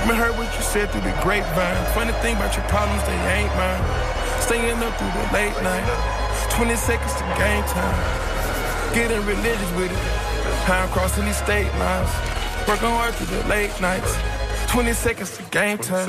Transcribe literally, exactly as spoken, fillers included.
Me heard what you said through the grapevine. Funny thing about your problems, they ain't mine. Staying up through the late night. twenty seconds to game time. Getting religious with it. Time crossing these state lines. Working hard through the late nights. twenty seconds to game time.